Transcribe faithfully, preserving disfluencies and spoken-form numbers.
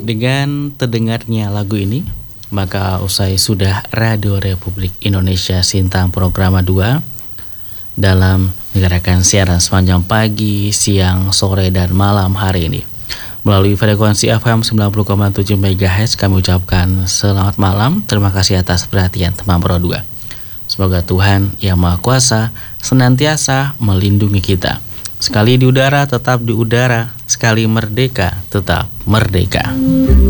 Dengan terdengarnya lagu ini, maka usai sudah Radio Republik Indonesia Sintang Programa dua dalam menggerakan siaran sepanjang pagi, siang, sore, dan malam hari ini. Melalui frekuensi F M sembilan puluh koma tujuh MHz kami ucapkan selamat malam. Terima kasih atas perhatian teman Pro dua. Semoga Tuhan Yang Maha Kuasa senantiasa melindungi kita. Sekali di udara tetap di udara, sekali merdeka tetap merdeka.